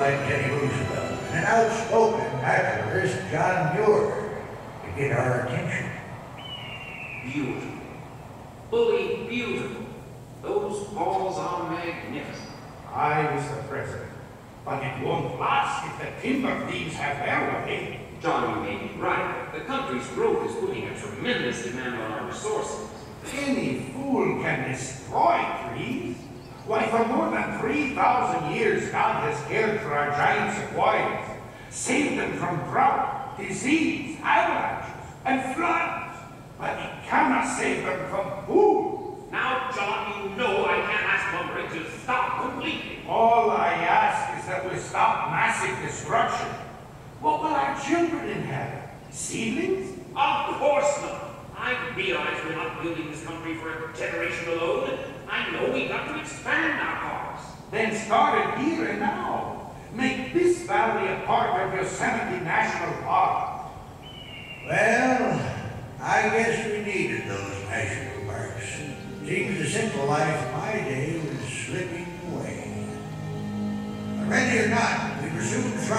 like Teddy Roosevelt and an outspoken naturalist, John Muir, to get our attention. Beautiful. Fully beautiful. Those falls are magnificent. Aye, Mr. President. But it won't last if the timber thieves have their way. John, you may be right. The country's growth is putting a tremendous demand on our resources. Any fool can destroy trees. Why, for more than 3,000 years, God has cared for our giant sequoias, saved them from drought, disease, avalanches, and floods. But He cannot save them from fools. Now, John, you know I can't ask lumbering to stop completely. All I ask is that we stop massive destruction. What will our children inherit? Seedlings? Of course not. I realize we're not building this country for a generation alone. I know we've got to expand our cars. Then start it here and now. Make this valley a part of Yosemite National Park. Well, I guess we needed those national parks. Seems the simple life of my day was slipping away. But ready or not, we were soon